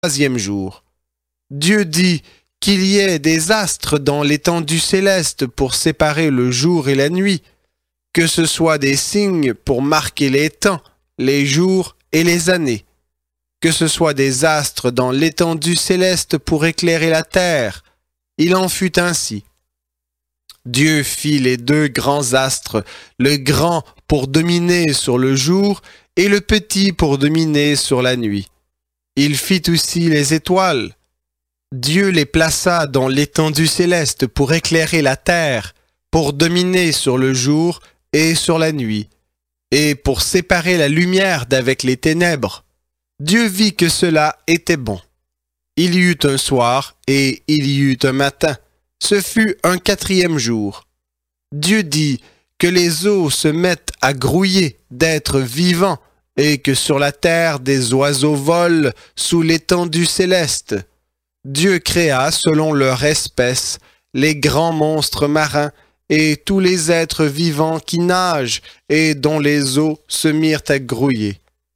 troisième jour. Dieu dit qu'il y ait des astres dans l'étendue céleste pour séparer le jour et la nuit, que ce soit des signes pour marquer les temps, les jours et les années, que ce soit des astres dans l'étendue céleste pour éclairer la terre. Il en fut ainsi. Dieu fit les deux grands astres, le grand pour dominer sur le jour et le petit pour dominer sur la nuit. Il fit aussi les étoiles. Dieu les plaça dans l'étendue céleste pour éclairer la terre, pour dominer sur le jour et sur la nuit, et pour séparer la lumière d'avec les ténèbres. Dieu vit que cela était bon. Il y eut un soir et il y eut un matin. Ce fut un quatrième jour. Dieu dit que les eaux se mettent à grouiller d'êtres vivants et que sur la terre des oiseaux volent sous l'étendue céleste. Dieu créa selon leur espèce les grands monstres marins et tous les êtres vivants qui nagent et dont les eaux se mirent à grouiller.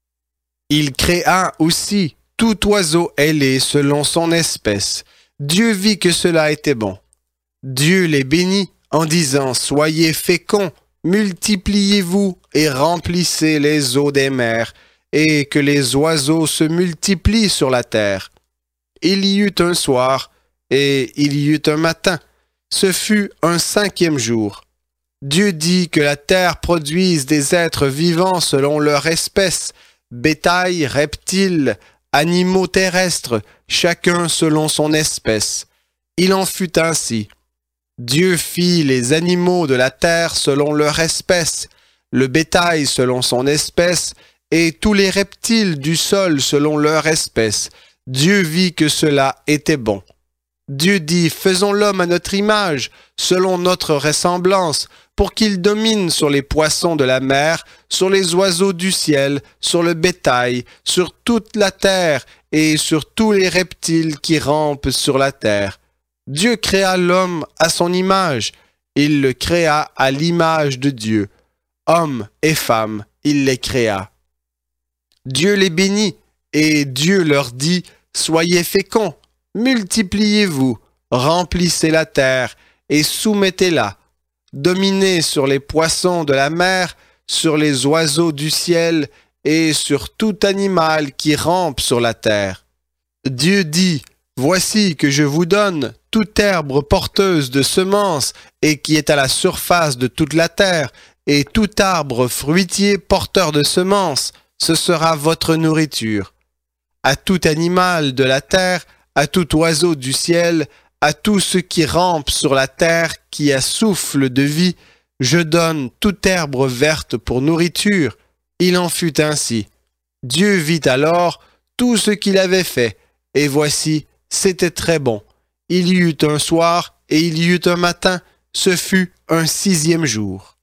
Il créa aussi tout oiseau ailé selon son espèce. Dieu vit que cela était bon. Dieu les bénit en disant « Soyez féconds, multipliez-vous et remplissez les eaux des mers, et que les oiseaux se multiplient sur la terre. » Il y eut un soir et il y eut un matin. Ce fut un cinquième jour. Dieu dit que la terre produise des êtres vivants selon leur espèce, bétail, reptiles, animaux terrestres, chacun selon son espèce. Il en fut ainsi. Dieu fit les animaux de la terre selon leur espèce, le bétail selon son espèce, et tous les reptiles du sol selon leur espèce. Dieu vit que cela était bon. Dieu dit, faisons l'homme à notre image, selon notre ressemblance, pour qu'il domine sur les poissons de la mer, sur les oiseaux du ciel, sur le bétail, sur toute la terre et sur tous les reptiles qui rampent sur la terre. Dieu créa l'homme à son image. Il le créa à l'image de Dieu. Hommes et femmes, il les créa. Dieu les bénit et Dieu leur dit, soyez féconds, multipliez-vous, remplissez la terre et soumettez-la. Dominez sur les poissons de la mer, sur les oiseaux du ciel et sur tout animal qui rampe sur la terre. Dieu dit, voici que je vous donne toute herbe porteuse de semences et qui est à la surface de toute la terre, et tout arbre fruitier porteur de semences, ce sera votre nourriture. À tout animal de la terre, à tout oiseau du ciel, à tout ce qui rampe sur la terre, qui a souffle de vie, je donne toute herbe verte pour nourriture. Il en fut ainsi. Dieu vit alors tout ce qu'il avait fait, et voici, c'était très bon. Il y eut un soir et il y eut un matin, ce fut un sixième jour.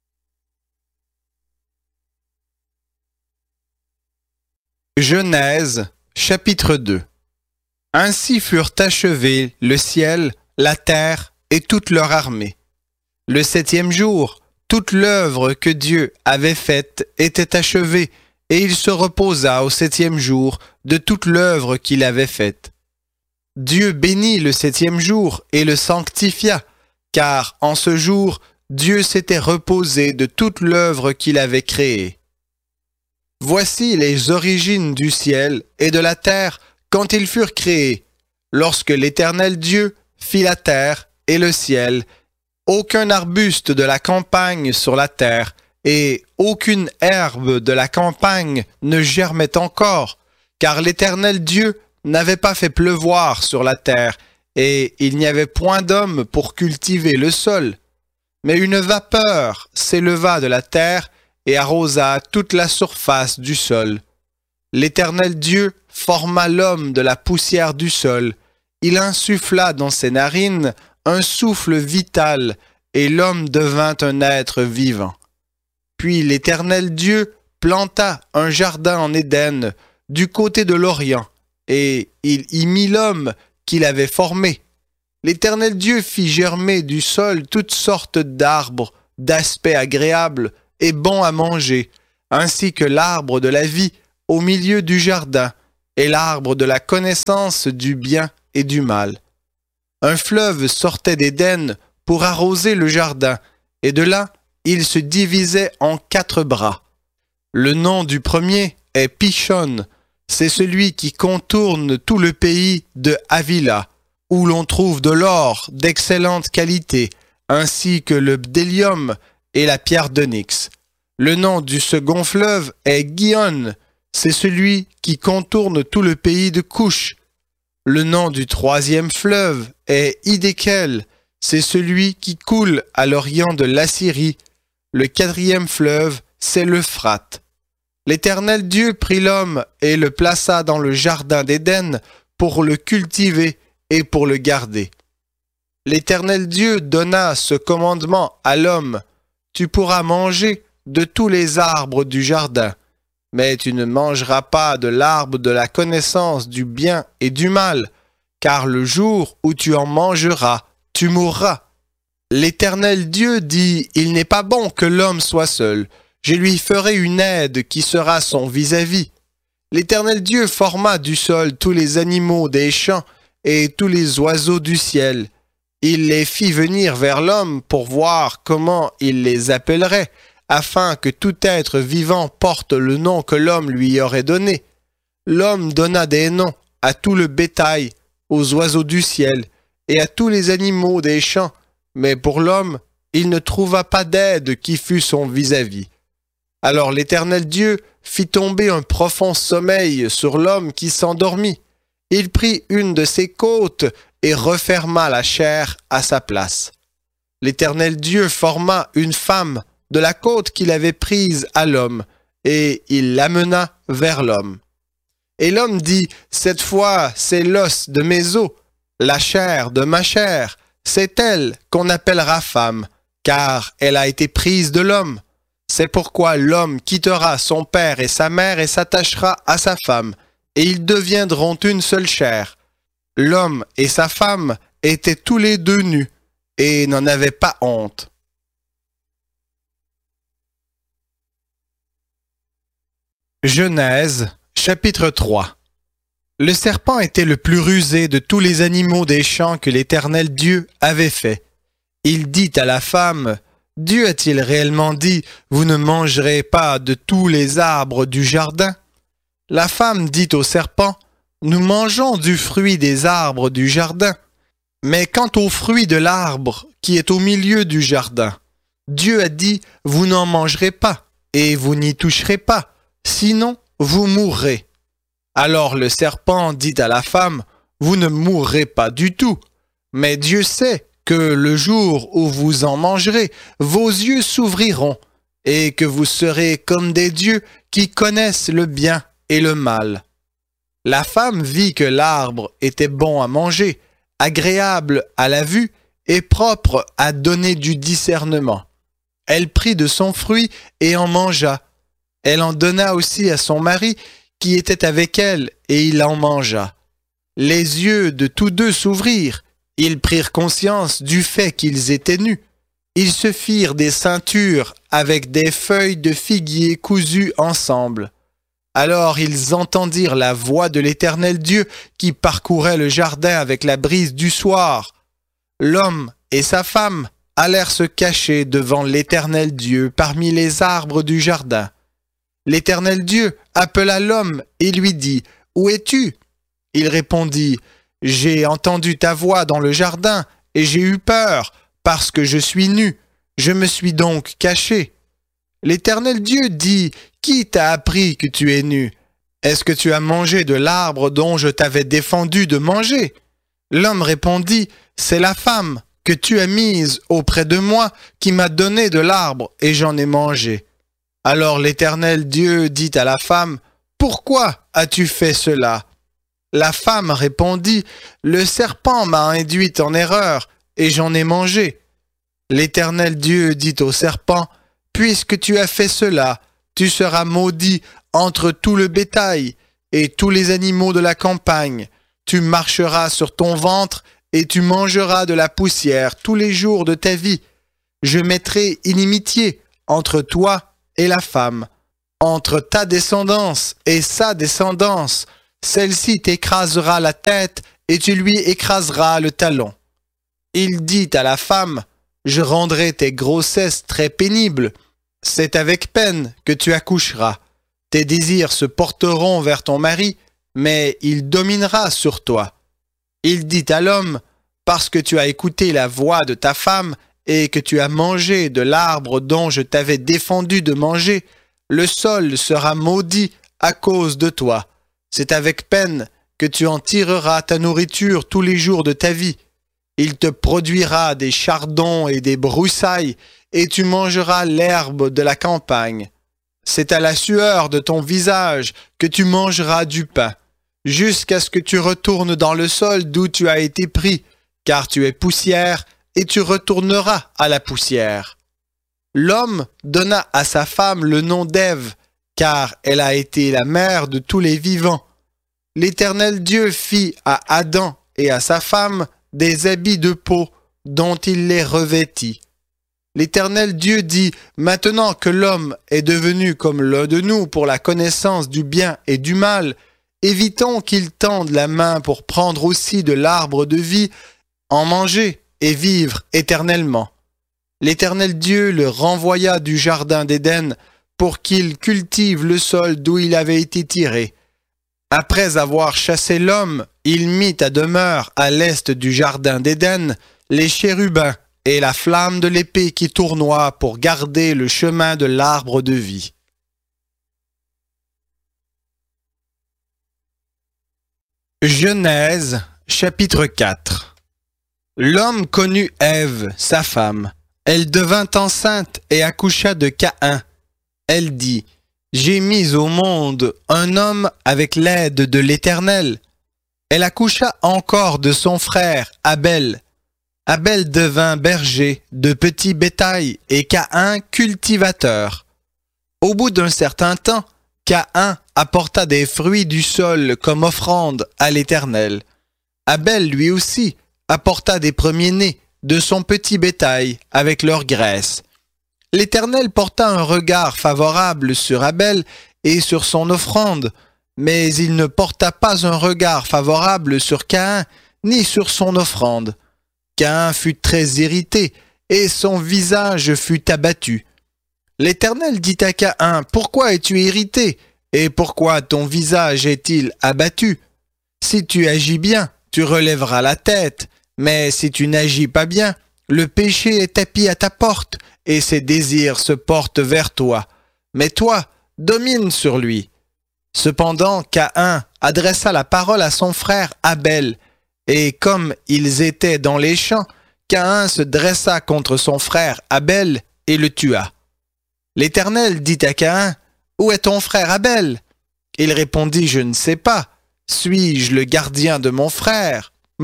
Genèse, chapitre 2. Ainsi furent achevés le ciel, la terre et toute leur armée. Le septième jour, toute l'œuvre que Dieu avait faite était achevée, et il se reposa au septième jour de toute l'œuvre qu'il avait faite. Dieu bénit le septième jour et le sanctifia, car en ce jour, Dieu s'était reposé de toute l'œuvre qu'il avait créée. Voici les origines du ciel et de la terre quand ils furent créés, lorsque l'Éternel Dieu fit la terre et le ciel, aucun arbuste de la campagne sur la terre, et aucune herbe de la campagne ne germait encore, car l'Éternel Dieu n'avait pas fait pleuvoir sur la terre, et il n'y avait point d'homme pour cultiver le sol. Mais une vapeur s'éleva de la terre et arrosa toute la surface du sol. L'Éternel Dieu forma l'homme de la poussière du sol. Il insuffla dans ses narines un souffle vital, et l'homme devint un être vivant. Puis l'Éternel Dieu planta un jardin en Éden, du côté de l'Orient, et il y mit l'homme qu'il avait formé. L'Éternel Dieu fit germer du sol toutes sortes d'arbres, d'aspect agréable et bon à manger, ainsi que l'arbre de la vie au milieu du jardin, et l'arbre de la connaissance du bien et du mal. Un fleuve sortait d'Éden pour arroser le jardin, et de là, il se divisait en 4 bras. Le nom du premier est Pishon, c'est celui qui contourne tout le pays de Havila, où l'on trouve de l'or d'excellente qualité, ainsi que le bdellium et la pierre d'onyx. Le nom du second fleuve est Gihon, c'est celui qui contourne tout le pays de Couche. Le nom du troisième fleuve est Hiddekel, c'est celui qui coule à l'orient de l'Assyrie. Le quatrième fleuve, c'est l'Euphrate. L'Éternel Dieu prit l'homme et le plaça dans le jardin d'Éden pour le cultiver et pour le garder. L'Éternel Dieu donna ce commandement à l'homme: tu pourras manger de tous les arbres du jardin, mais tu ne mangeras pas de l'arbre de la connaissance du bien et du mal, car le jour où tu en mangeras, tu mourras. L'Éternel Dieu dit: il n'est pas bon que l'homme soit seul, je lui ferai une aide qui sera son vis-à-vis. L'Éternel Dieu forma du sol tous les animaux des champs et tous les oiseaux du ciel. Il les fit venir vers l'homme pour voir comment il les appellerait, afin que tout être vivant porte le nom que l'homme lui aurait donné. L'homme donna des noms à tout le bétail, aux oiseaux du ciel et à tous les animaux des champs, mais pour l'homme, il ne trouva pas d'aide qui fût son vis-à-vis. Alors l'Éternel Dieu fit tomber un profond sommeil sur l'homme qui s'endormit. Il prit une de ses côtes et referma la chair à sa place. L'Éternel Dieu forma une femme de la côte qu'il avait prise à l'homme, et il l'amena vers l'homme. Et l'homme dit: cette fois, c'est l'os de mes os, la chair de ma chair, c'est elle qu'on appellera femme, car elle a été prise de l'homme. C'est pourquoi l'homme quittera son père et sa mère et s'attachera à sa femme, et ils deviendront une seule chair. L'homme et sa femme étaient tous les deux nus, et n'en avaient pas honte. Genèse, chapitre 3. Le serpent était le plus rusé de tous les animaux des champs que l'Éternel Dieu avait fait. Il dit à la femme: Dieu a-t-il réellement dit: vous ne mangerez pas de tous les arbres du jardin? La femme dit au serpent: nous mangeons du fruit des arbres du jardin. Mais quant au fruit de l'arbre qui est au milieu du jardin, Dieu a dit: vous n'en mangerez pas, et vous n'y toucherez pas, sinon vous mourrez. Alors le serpent dit à la femme: vous ne mourrez pas du tout, mais Dieu sait que le jour où vous en mangerez, vos yeux s'ouvriront, et que vous serez comme des dieux qui connaissent le bien et le mal. La femme vit que l'arbre était bon à manger, agréable à la vue et propre à donner du discernement. Elle prit de son fruit et en mangea. Elle en donna aussi à son mari qui était avec elle, et il en mangea. Les yeux de tous deux s'ouvrirent. Ils prirent conscience du fait qu'ils étaient nus. Ils se firent des ceintures avec des feuilles de figuier cousues ensemble. Alors ils entendirent la voix de l'Éternel Dieu qui parcourait le jardin avec la brise du soir. L'homme et sa femme allèrent se cacher devant l'Éternel Dieu parmi les arbres du jardin. L'Éternel Dieu appela l'homme et lui dit: où es-tu? Il répondit: j'ai entendu ta voix dans le jardin et j'ai eu peur parce que je suis nu. Je me suis donc caché. L'Éternel Dieu dit: qui t'a appris que tu es nu? Est-ce que tu as mangé de l'arbre dont je t'avais défendu de manger? L'homme répondit: c'est la femme que tu as mise auprès de moi qui m'a donné de l'arbre et j'en ai mangé. Alors l'Éternel Dieu dit à la femme: pourquoi as-tu fait cela? La femme répondit: le serpent m'a induite en erreur et j'en ai mangé. L'Éternel Dieu dit au serpent: puisque tu as fait cela, tu seras maudit entre tout le bétail et tous les animaux de la campagne. Tu marcheras sur ton ventre et tu mangeras de la poussière tous les jours de ta vie. Je mettrai inimitié entre toi et la femme, entre ta descendance et sa descendance. celle-ci t'écrasera la tête et tu lui écraseras le talon. Il dit à la femme, je rendrai tes grossesses très pénibles. C'est avec peine que tu accoucheras. Tes désirs se porteront vers ton mari, mais il dominera sur toi. Il dit à l'homme, parce que tu as écouté la voix de ta femme et que tu as mangé de l'arbre dont je t'avais défendu de manger, le sol sera maudit à cause de toi. C'est avec peine que tu en tireras ta nourriture tous les jours de ta vie. Il te produira des chardons et des broussailles, et tu mangeras l'herbe de la campagne. C'est à la sueur de ton visage que tu mangeras du pain, jusqu'à ce que tu retournes dans le sol d'où tu as été pris, car tu es poussière, et tu retourneras à la poussière. L'homme donna à sa femme le nom d'Ève, car elle a été la mère de tous les vivants. L'Éternel Dieu fit à Adam et à sa femme des habits de peau dont il les revêtit. L'Éternel Dieu dit, maintenant que l'homme est devenu comme l'un de nous pour la connaissance du bien et du mal, évitons qu'il tende la main pour prendre aussi de l'arbre de vie, en manger et vivre éternellement. L'Éternel Dieu le renvoya du jardin d'Éden pour qu'il cultive le sol d'où il avait été tiré. Après avoir chassé l'homme, il mit à demeure à l'est du jardin d'Éden les chérubins et la flamme de l'épée qui tournoie pour garder le chemin de l'arbre de vie. Genèse, chapitre 4. L'homme connut Ève, sa femme. Elle devint enceinte et accoucha de Caïn. Elle dit, j'ai mis au monde un homme avec l'aide de l'Éternel. Elle accoucha encore de son frère Abel. Abel devint berger de petit bétail et Caïn cultivateur. Au bout d'un certain temps, Caïn apporta des fruits du sol comme offrande à l'Éternel. Abel lui aussi apporta des premiers-nés de son petit bétail avec leur graisse. L'Éternel porta un regard favorable sur Abel et sur son offrande, mais il ne porta pas un regard favorable sur Caïn ni sur son offrande. Caïn fut très irrité et son visage fut abattu. L'Éternel dit à Caïn, « Pourquoi es-tu irrité et pourquoi ton visage est-il abattu? Si tu agis bien, tu relèveras la tête, mais si tu n'agis pas bien, le péché est tapis à ta porte et ses désirs se portent vers toi. Mais toi, domine sur lui. » Cependant, Caïn adressa la parole à son frère Abel, et comme ils étaient dans les champs, Caïn se dressa contre son frère Abel et le tua. L'Éternel dit à Caïn, « Où est ton frère Abel ?» Il répondit, « Je ne sais pas. Suis-je le gardien de mon frère? Moi. »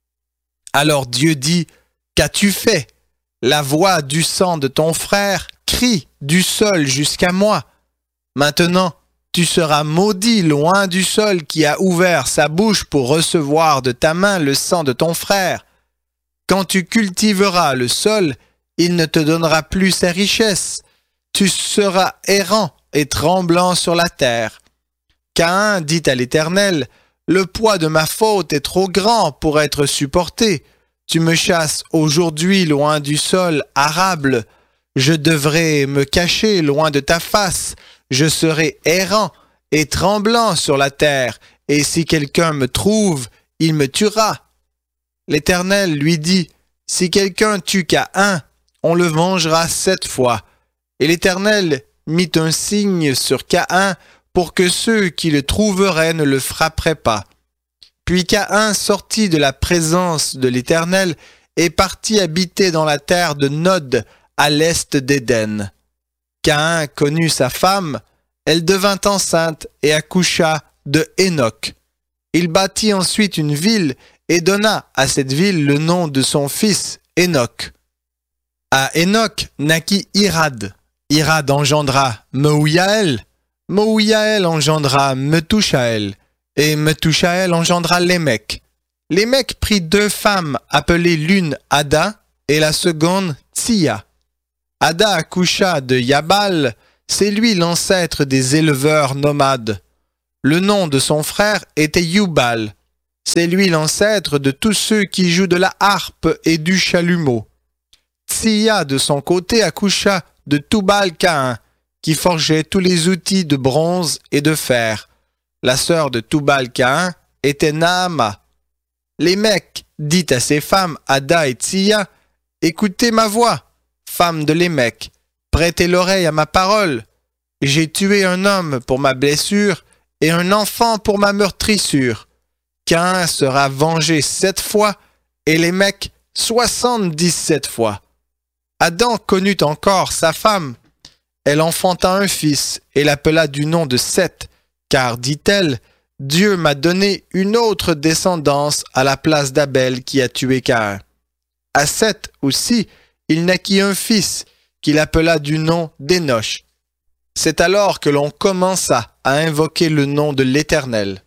Alors Dieu dit, « Qu'as-tu fait? La voix du sang de ton frère crie du sol jusqu'à moi. Maintenant, tu seras maudit loin du sol qui a ouvert sa bouche pour recevoir de ta main le sang de ton frère. Quand tu cultiveras le sol, il ne te donnera plus sa richesse. Tu seras errant et tremblant sur la terre. » Caïn dit à l'Éternel, « Le poids de ma faute est trop grand pour être supporté. Tu me chasses aujourd'hui loin du sol arable. Je devrais me cacher loin de ta face. Je serai errant et tremblant sur la terre, et si quelqu'un me trouve, il me tuera. » L'Éternel lui dit, « Si quelqu'un tue Caïn, on le vengera 7 fois. » Et l'Éternel mit un signe sur Caïn pour que ceux qui le trouveraient ne le frapperaient pas. Puis Caïn sortit de la présence de l'Éternel et partit habiter dans la terre de Nod, à l'est d'Éden. Caïn connut sa femme, elle devint enceinte et accoucha de Hénoc. Il bâtit ensuite une ville et donna à cette ville le nom de son fils Hénoc. À Hénoc naquit Irad. Irad engendra Mehujaël. Mehujaël engendra Methushaël. Et Methushaël engendra Lémec. Lémec prit 2 femmes appelées l'une Ada et la seconde Tsia. Ada accoucha de Yabal, c'est lui l'ancêtre des éleveurs nomades. Le nom de son frère était Yubal. C'est lui l'ancêtre de tous ceux qui jouent de la harpe et du chalumeau. Tsiya, de son côté, accoucha de Tubal-Caïn, qui forgeait tous les outils de bronze et de fer. La sœur de Tubal-Caïn était Naama. Lémec dit à ses femmes Ada et Tsiya, « Écoutez ma voix, femmes de Lémec, prêtez l'oreille à ma parole. J'ai tué un homme pour ma blessure et un enfant pour ma meurtrissure. Caïn sera vengé 7 fois et Lémec 77 fois. » Adam connut encore sa femme. Elle enfanta un fils et l'appela du nom de Seth, car, dit-elle, Dieu m'a donné une autre descendance à la place d'Abel qui a tué Caïn. À Seth aussi, il naquit un fils qu'il appela du nom d'Énoch. C'est alors que l'on commença à invoquer le nom de l'Éternel.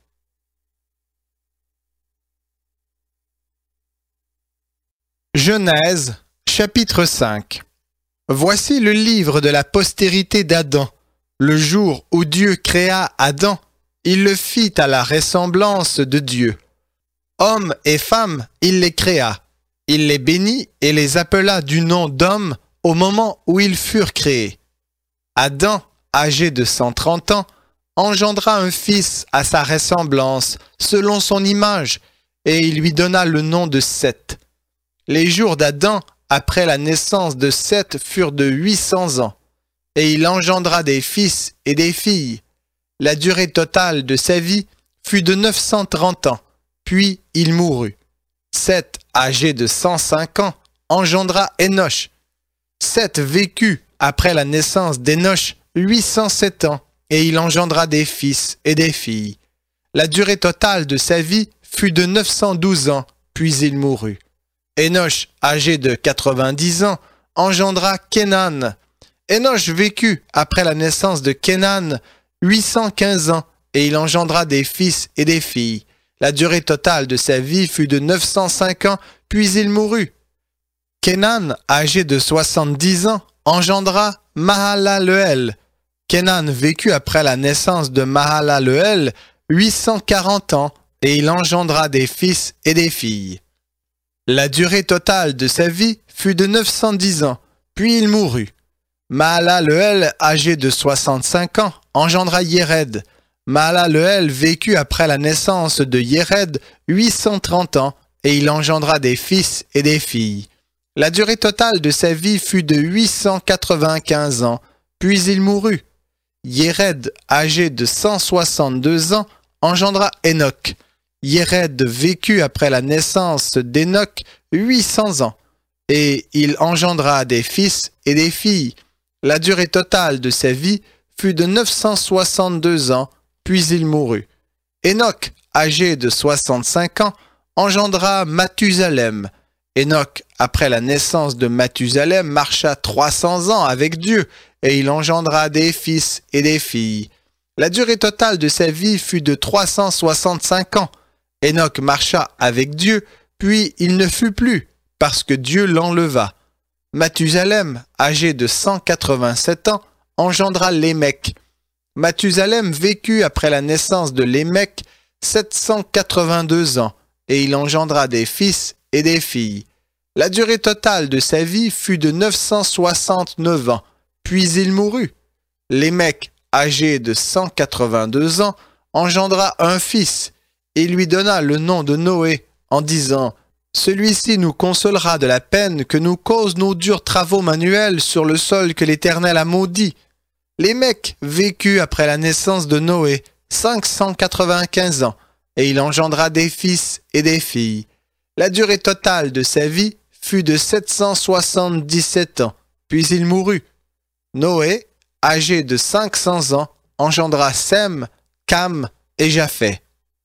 Genèse, chapitre 5. Voici le livre de la postérité d'Adam. Le jour où Dieu créa Adam, il le fit à la ressemblance de Dieu. Hommes et femmes, il les créa. Il les bénit et les appela du nom d'homme au moment où ils furent créés. Adam, âgé de 130 ans, engendra un fils à sa ressemblance, selon son image, et il lui donna le nom de Seth. Les jours d'Adam, après la naissance de Seth, furent de 800 ans, et il engendra des fils et des filles. La durée totale de sa vie fut de 930 ans, puis il mourut. Seth, âgé de 105 ans, engendra Énoch. Seth vécut, après la naissance d'Énoch, 807 ans, et il engendra des fils et des filles. La durée totale de sa vie fut de 912 ans, puis il mourut. Énoch, âgé de 90 ans, engendra Kénan. Énoch vécut, après la naissance de Kénan, 815 ans, et il engendra des fils et des filles. La durée totale de sa vie fut de 905 ans, puis il mourut. Kénan, âgé de 70 ans, engendra Mahalaleel. Kénan vécut après la naissance de Mahalaleel 840 ans, et il engendra des fils et des filles. La durée totale de sa vie fut de 910 ans, puis il mourut. Mahalaleel, âgé de 65 ans, engendra Yéred. Mahalaleel vécut après la naissance de Yéred 830 ans, et il engendra des fils et des filles. La durée totale de sa vie fut de 895 ans, puis il mourut. Yéred, âgé de 162 ans, engendra Enoch. Yéred vécut après la naissance d'Enoch 800 ans, et il engendra des fils et des filles. La durée totale de sa vie fut de 962 ans, puis il mourut. Enoch, âgé de 65 ans, engendra Mathusalem. Enoch, après la naissance de Mathusalem, marcha 300 ans avec Dieu, et il engendra des fils et des filles. La durée totale de sa vie fut de 365 ans. Enoch marcha avec Dieu, puis il ne fut plus, parce que Dieu l'enleva. Mathusalem, âgé de 187 ans, engendra Lémec. Mathusalem vécut après la naissance de Lémec 782 ans, et il engendra des fils et des filles. La durée totale de sa vie fut de 969 ans, puis il mourut. Lémec, âgé de 182 ans, engendra un fils, et lui donna le nom de Noé, en disant « Celui-ci nous consolera de la peine que nous causent nos durs travaux manuels sur le sol que l'Éternel a maudit. » Lémec vécut après la naissance de Noé 595 ans, et il engendra des fils et des filles. La durée totale de sa vie fut de 777 ans, puis il mourut. Noé, âgé de 500 ans, engendra Sem, Cam et Japheth.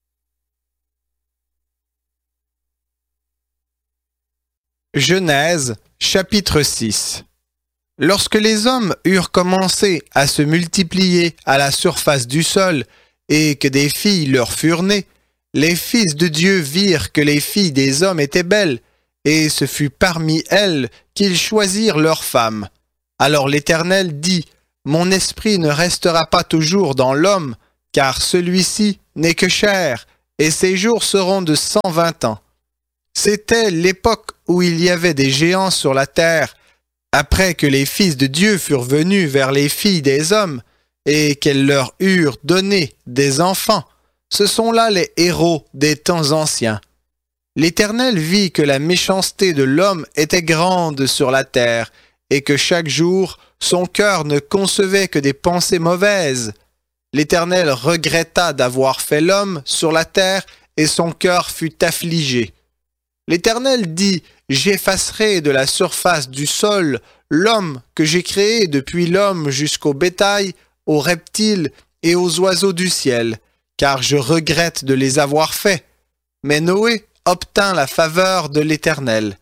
Genèse, chapitre 6. Lorsque les hommes eurent commencé à se multiplier à la surface du sol et que des filles leur furent nées, les fils de Dieu virent que les filles des hommes étaient belles, et ce fut parmi elles qu'ils choisirent leurs femmes. Alors l'Éternel dit « Mon esprit ne restera pas toujours dans l'homme, car celui-ci n'est que chair, et ses jours seront de 120 ans. C'était l'époque où il y avait des géants sur la terre, après que les fils de Dieu furent venus vers les filles des hommes, et qu'elles leur eurent donné des enfants. Ce sont là les héros des temps anciens. L'Éternel vit que la méchanceté de l'homme était grande sur la terre, et que chaque jour son cœur ne concevait que des pensées mauvaises. L'Éternel regretta d'avoir fait l'homme sur la terre, et son cœur fut affligé. L'Éternel dit, « J'effacerai de la surface du sol l'homme que j'ai créé depuis l'homme jusqu'au bétail, aux reptiles et aux oiseaux du ciel, car je regrette de les avoir faits. » Mais Noé obtint la faveur de l'Éternel.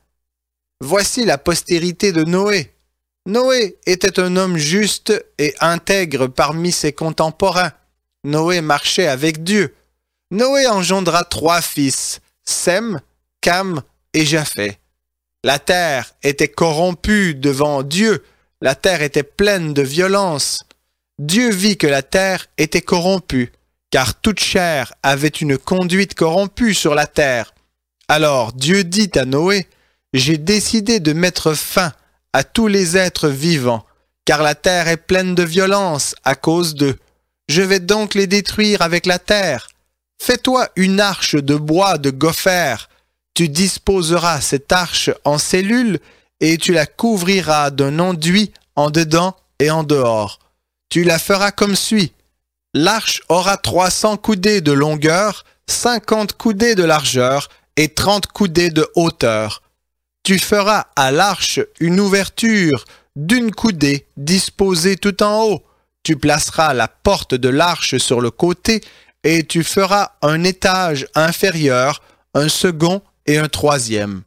Voici la postérité de Noé. Noé était un homme juste et intègre parmi ses contemporains. Noé marchait avec Dieu. Noé engendra 3 fils, Sem, Cam et Japheth. La terre était corrompue devant Dieu. La terre était pleine de violence. Dieu vit que la terre était corrompue, car toute chair avait une conduite corrompue sur la terre. Alors Dieu dit à Noé, « J'ai décidé de mettre fin à tous les êtres vivants, car la terre est pleine de violence à cause d'eux. Je vais donc les détruire avec la terre. Fais-toi une arche de bois de gopher. Tu disposeras cette arche en cellules et tu la couvriras d'un enduit en dedans et en dehors. Tu la feras comme suit. L'arche aura 300 coudées de longueur, 50 coudées de largeur et 30 coudées de hauteur. Tu feras à l'arche une ouverture d'1 coudée disposée tout en haut. Tu placeras la porte de l'arche sur le côté et tu feras un étage inférieur, un second et un 3e.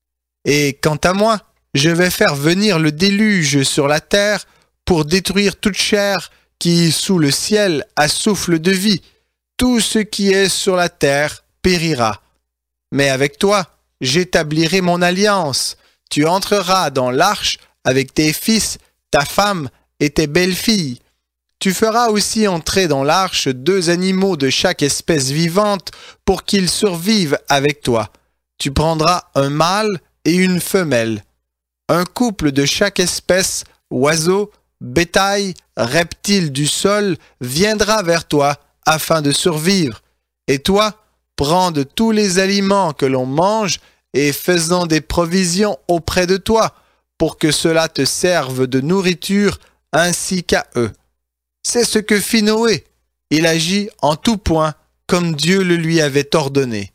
Et quant à moi, je vais faire venir le déluge sur la terre pour détruire toute chair qui, sous le ciel, a souffle de vie. Tout ce qui est sur la terre périra. Mais avec toi, j'établirai mon alliance. Tu entreras dans l'arche avec tes fils, ta femme et tes belles-filles. Tu feras aussi entrer dans l'arche 2 animaux de chaque espèce vivante pour qu'ils survivent avec toi. Tu prendras un mâle et une femelle. Un couple de chaque espèce, oiseaux, bétail, reptiles du sol, viendra vers toi afin de survivre. Et toi, prends de tous les aliments que l'on mange et faisant des provisions auprès de toi, pour que cela te serve de nourriture ainsi qu'à eux. C'est ce que fit Noé. Il agit en tout point comme Dieu le lui avait ordonné.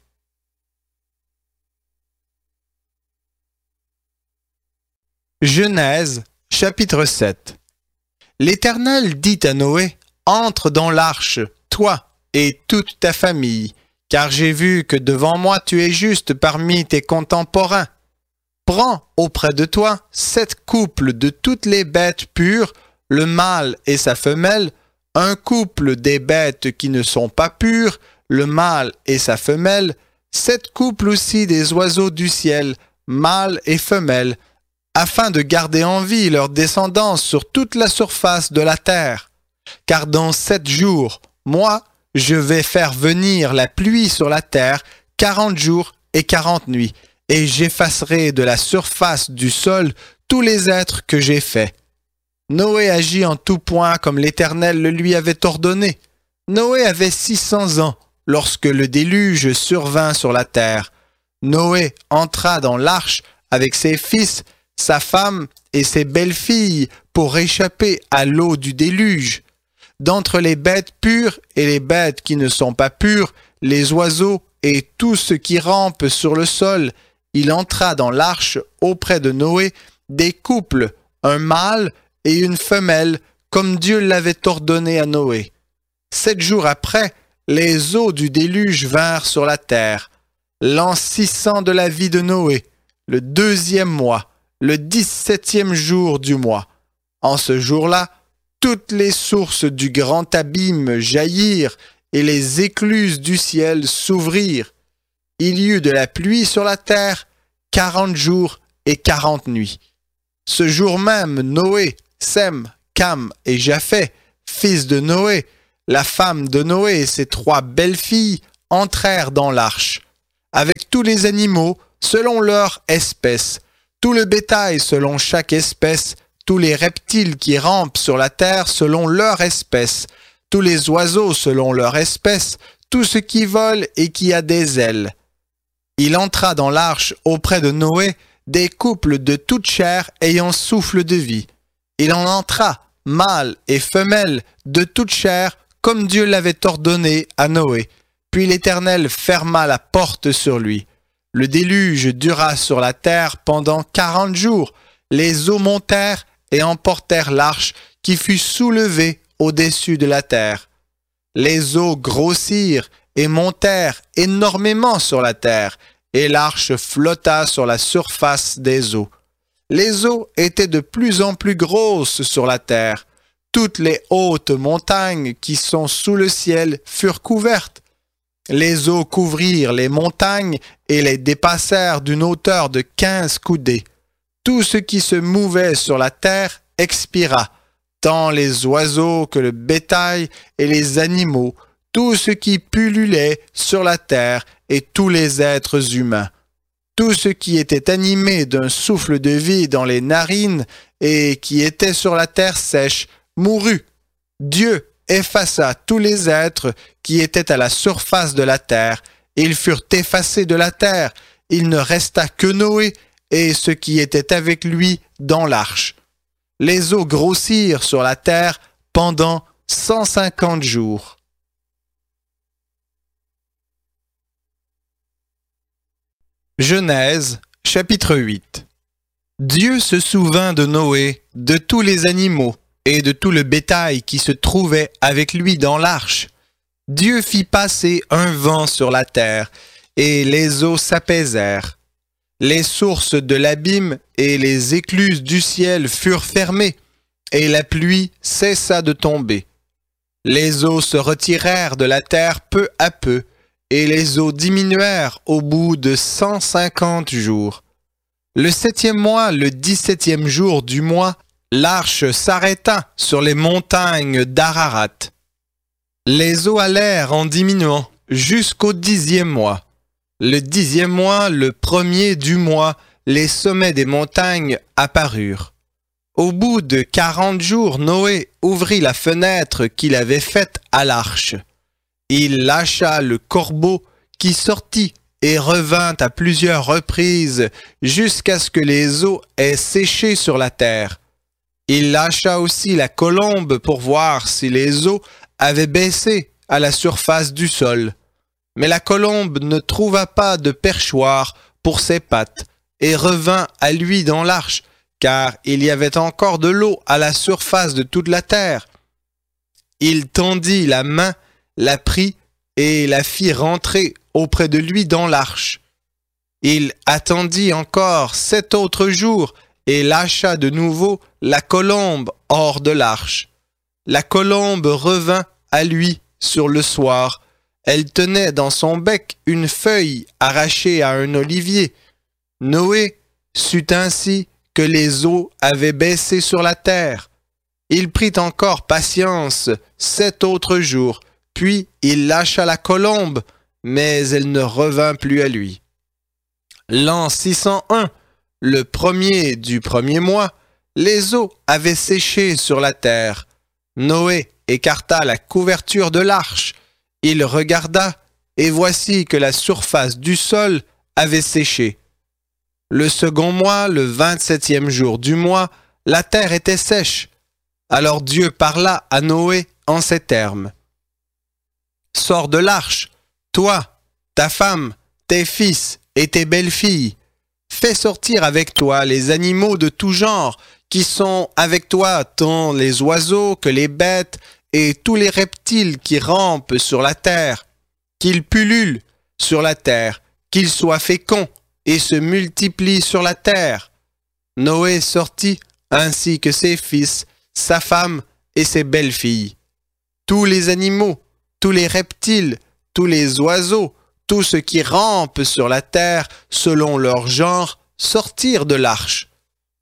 Genèse, chapitre 7. L'Éternel dit à Noé, « Entre dans l'arche, toi et toute ta famille, car j'ai vu que devant moi tu es juste parmi tes contemporains. Prends auprès de toi 7 couples de toutes les bêtes pures, le mâle et sa femelle, un couple des bêtes qui ne sont pas pures, le mâle et sa femelle, 7 couples aussi des oiseaux du ciel, mâle et femelle, afin de garder en vie leur descendance sur toute la surface de la terre. Car dans 7 jours, moi, je vais faire venir la pluie sur la terre 40 jours et 40 nuits, et j'effacerai de la surface du sol tous les êtres que j'ai faits. » Noé agit en tout point comme l'Éternel le lui avait ordonné. Noé avait 600 ans lorsque le déluge survint sur la terre. Noé entra dans l'arche avec ses fils, sa femme et ses belles-filles pour échapper à l'eau du déluge. D'entre les bêtes pures et les bêtes qui ne sont pas pures, les oiseaux et tout ce qui rampe sur le sol, il entra dans l'arche auprès de Noé des couples, un mâle et une femelle, comme Dieu l'avait ordonné à Noé. 7 jours après, les eaux du déluge vinrent sur la terre. L'an 600 de la vie de Noé, le 2e mois, le 17e jour du mois. En ce jour-là, toutes les sources du grand abîme jaillirent et les écluses du ciel s'ouvrirent. Il y eut de la pluie sur la terre 40 jours et 40 nuits. Ce jour même, Noé, Sem, Cam et Japheth, fils de Noé, la femme de Noé et ses 3 belles-filles entrèrent dans l'arche, avec tous les animaux selon leur espèce, tout le bétail selon chaque espèce, tous les reptiles qui rampent sur la terre selon leur espèce, tous les oiseaux selon leur espèce, tout ce qui vole et qui a des ailes. Il entra dans l'arche auprès de Noé des couples de toute chair ayant souffle de vie. Il en entra, mâle et femelle, de toute chair, comme Dieu l'avait ordonné à Noé. Puis l'Éternel ferma la porte sur lui. Le déluge dura sur la terre pendant 40 jours. Les eaux montèrent et emportèrent l'arche qui fut soulevée au-dessus de la terre. Les eaux grossirent et montèrent énormément sur la terre, et l'arche flotta sur la surface des eaux. Les eaux étaient de plus en plus grosses sur la terre. Toutes les hautes montagnes qui sont sous le ciel furent couvertes. Les eaux couvrirent les montagnes et les dépassèrent d'une hauteur de 15 coudées. Tout ce qui se mouvait sur la terre expira, tant les oiseaux que le bétail et les animaux, tout ce qui pullulait sur la terre et tous les êtres humains. Tout ce qui était animé d'un souffle de vie dans les narines et qui était sur la terre sèche mourut. Dieu effaça tous les êtres qui étaient à la surface de la terre. Ils furent effacés de la terre. Il ne resta que Noé et ceux qui étaient avec lui dans l'arche. Les eaux grossirent sur la terre pendant 150 jours. Genèse, chapitre 8. Dieu se souvint de Noé, de tous les animaux et de tout le bétail qui se trouvait avec lui dans l'arche. Dieu fit passer un vent sur la terre, et les eaux s'apaisèrent. Les sources de l'abîme et les écluses du ciel furent fermées, et la pluie cessa de tomber. Les eaux se retirèrent de la terre peu à peu, et les eaux diminuèrent au bout de 150 jours. Le 7e mois, le 17e jour du mois, l'arche s'arrêta sur les montagnes d'Ararat. Les eaux allèrent en diminuant jusqu'au 10e mois. Le 10e mois, le 1er du mois, les sommets des montagnes apparurent. Au bout de 40 jours, Noé ouvrit la fenêtre qu'il avait faite à l'arche. Il lâcha le corbeau qui sortit et revint à plusieurs reprises jusqu'à ce que les eaux aient séché sur la terre. Il lâcha aussi la colombe pour voir si les eaux avaient baissé à la surface du sol. Mais la colombe ne trouva pas de perchoir pour ses pattes et revint à lui dans l'arche, car il y avait encore de l'eau à la surface de toute la terre. Il tendit la main, la prit et la fit rentrer auprès de lui dans l'arche. Il attendit encore 7 autres jours et lâcha de nouveau la colombe hors de l'arche. La colombe revint à lui sur le soir. Elle tenait dans son bec une feuille arrachée à un olivier. Noé sut ainsi que les eaux avaient baissé sur la terre. Il prit encore patience 7 autres jours, puis il lâcha la colombe, mais elle ne revint plus à lui. L'an 601, le 1er du 1er mois, les eaux avaient séché sur la terre. Noé écarta la couverture de l'arche. Il regarda, et voici que la surface du sol avait séché. Le 2e mois, le 27e jour du mois, la terre était sèche. Alors Dieu parla à Noé en ces termes. « Sors de l'arche, toi, ta femme, tes fils et tes belles-filles. Fais sortir avec toi les animaux de tout genre qui sont avec toi, tant les oiseaux que les bêtes et tous les reptiles qui rampent sur la terre, qu'ils pullulent sur la terre, qu'ils soient féconds et se multiplient sur la terre. » Noé sortit, ainsi que ses fils, sa femme et ses belles-filles. Tous les animaux, tous les reptiles, tous les oiseaux, tout ce qui rampe sur la terre selon leur genre, sortirent de l'arche.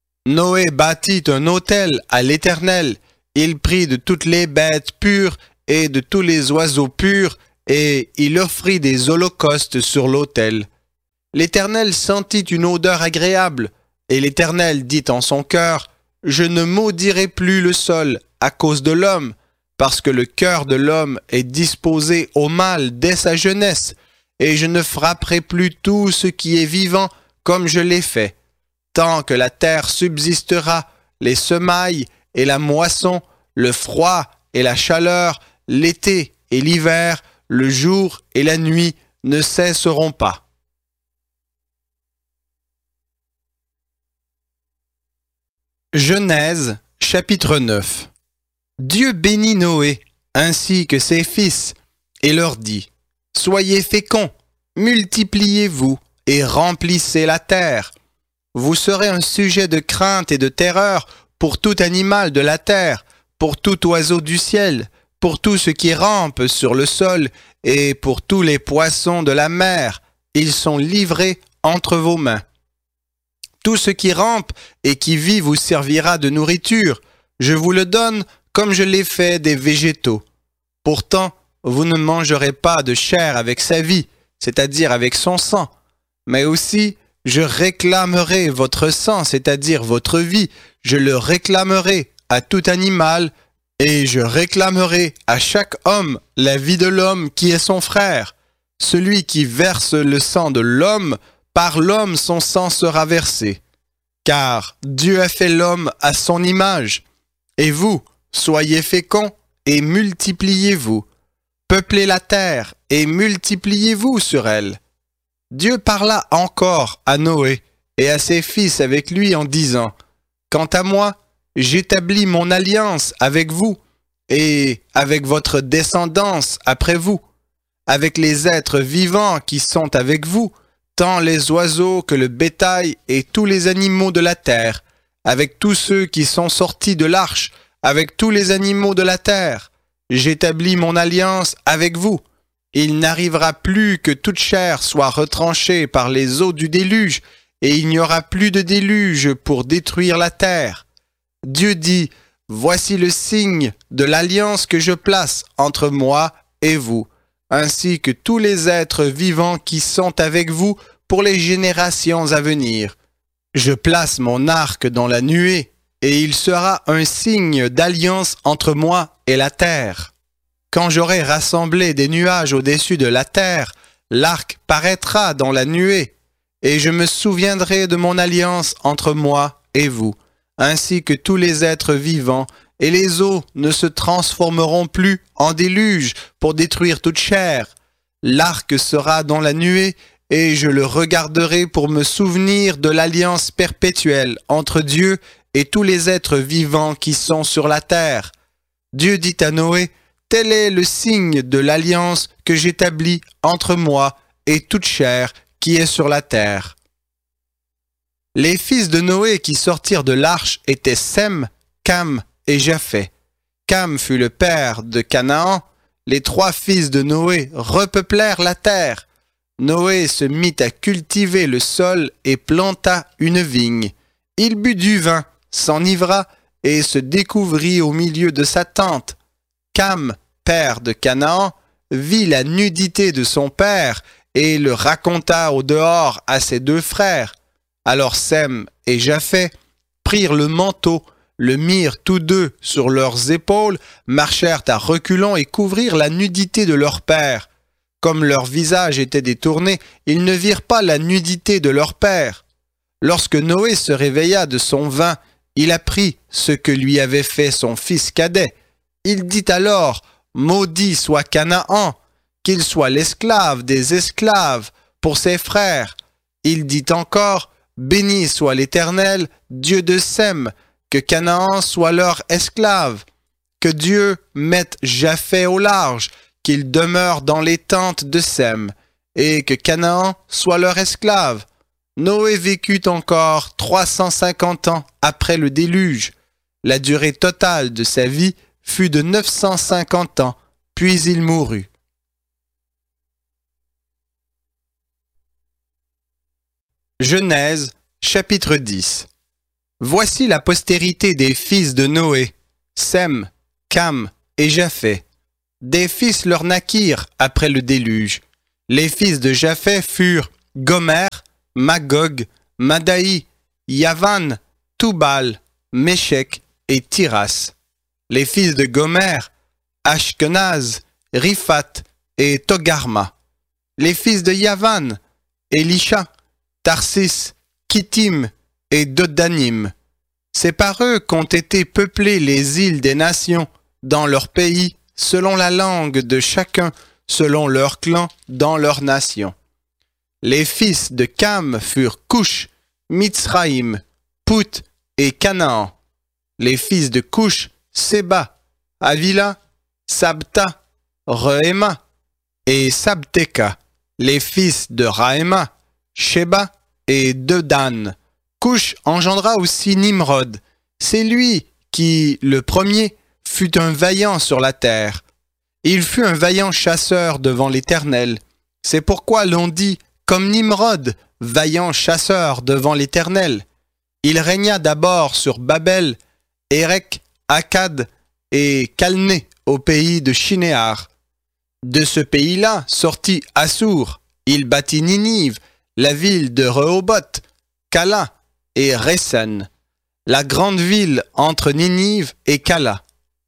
Noé bâtit un autel à l'Éternel. Il prit de toutes les bêtes pures et de tous les oiseaux purs, et il offrit des holocaustes sur l'autel. L'Éternel sentit une odeur agréable, et l'Éternel dit en son cœur, « Je ne maudirai plus le sol à cause de l'homme, parce que le cœur de l'homme est disposé au mal dès sa jeunesse, et je ne frapperai plus tout ce qui est vivant comme je l'ai fait. Tant que la terre subsistera, les semailles et la moisson, le froid et la chaleur, l'été et l'hiver, le jour et la nuit ne cesseront pas. » Genèse, chapitre 9. Dieu bénit Noé, ainsi que ses fils, et leur dit, « Soyez féconds, multipliez-vous et remplissez la terre. Vous serez un sujet de crainte et de terreur pour tout animal de la terre, pour tout oiseau du ciel, pour tout ce qui rampe sur le sol et pour tous les poissons de la mer. Ils sont livrés entre vos mains. Tout ce qui rampe et qui vit vous servira de nourriture. Je vous le donne comme je l'ai fait des végétaux. Pourtant, vous ne mangerez pas de chair avec sa vie, c'est-à-dire avec son sang. Mais aussi, je réclamerai votre sang, c'est-à-dire votre vie. Je le réclamerai à tout animal, et je réclamerai à chaque homme la vie de l'homme qui est son frère. Celui qui verse le sang de l'homme, par l'homme son sang sera versé. Car Dieu a fait l'homme à son image. Et vous, soyez féconds et multipliez-vous. Peuplez la terre et multipliez-vous sur elle. Dieu parla encore à Noé et à ses fils avec lui en disant, « Quant à moi, j'établis mon alliance avec vous et avec votre descendance après vous, avec les êtres vivants qui sont avec vous, tant les oiseaux que le bétail et tous les animaux de la terre, avec tous ceux qui sont sortis de l'arche, avec tous les animaux de la terre. J'établis mon alliance avec vous. Il n'arrivera plus que toute chair soit retranchée par les eaux du déluge, et il n'y aura plus de déluge pour détruire la terre. Dieu dit, « Voici le signe de l'alliance que je place entre moi et vous, ainsi que tous les êtres vivants qui sont avec vous pour les générations à venir. Je place mon arc dans la nuée, et il sera un signe d'alliance entre moi et la terre. Quand j'aurai rassemblé des nuages au-dessus de la terre, l'arc paraîtra dans la nuée, et je me souviendrai de mon alliance entre moi et vous, ainsi que tous les êtres vivants, et les eaux ne se transformeront plus en déluge pour détruire toute chair. L'arc sera dans la nuée, et je le regarderai pour me souvenir de l'alliance perpétuelle entre Dieu et tous les êtres vivants qui sont sur la terre. Dieu dit à Noé, « Tel est le signe de l'alliance que j'établis entre moi et toute chair qui est sur la terre. » Les fils de Noé qui sortirent de l'arche étaient Sem, Cam et Japheth. Cam fut le père de Canaan. Les 3 fils de Noé repeuplèrent la terre. Noé se mit à cultiver le sol et planta une vigne. Il but du vin, s'enivra et se découvrit au milieu de sa tente. Cam, père de Canaan, vit la nudité de son père et le raconta au dehors à ses 2 frères. Alors Sem et Japheth prirent le manteau, le mirent tous 2 sur leurs épaules, marchèrent à reculons et couvrirent la nudité de leur père. Comme leur visage était détourné, ils ne virent pas la nudité de leur père. Lorsque Noé se réveilla de son vin, il apprit ce que lui avait fait son fils cadet. Il dit alors, « Maudit soit Canaan, qu'il soit l'esclave des esclaves pour ses frères. » Il dit encore, « Béni soit l'Éternel, Dieu de Sem, que Canaan soit leur esclave. Que Dieu mette Japheth au large, qu'il demeure dans les tentes de Sem, et que Canaan soit leur esclave. » Noé vécut encore 350 ans après le déluge. La durée totale de sa vie fut de 950 ans, puis il mourut. Genèse, chapitre 10. Voici la postérité des fils de Noé, Sem, Cam et Japheth. des fils leur naquirent après le déluge. Les fils de Japheth furent Gomer, Magog, Madaï, Yavan, Toubal, Méchec et Tiras. Les fils de Gomer, Ashkenaz, Riphat et Togarma. Les fils de Yavan, Elisha, Tarsis, Kittim et Dodanim. C'est par eux qu'ont été peuplées les îles des nations dans leur pays, selon la langue de chacun, selon leur clan, dans leur nation. Les fils de Cam furent Cush, Mitzraïm, Put et Canaan. Les fils de Cush, Séba, Avila, Sabta, Rehéma et Sabteka. Les fils de Rahéma, Sheba et Dedan. Cush engendra aussi Nimrod. C'est lui qui, le premier, fut un vaillant sur la terre. Il fut un vaillant chasseur devant l'Éternel. C'est pourquoi l'on dit, comme Nimrod, vaillant chasseur devant l'Éternel. Il régna d'abord sur Babel, Érec, Akkad et Calné au pays de Shinéar. De ce pays-là sortit Assur. Il bâtit Ninive, la ville de Rehoboth, Cala et Resen, la grande ville entre Ninive et Cala.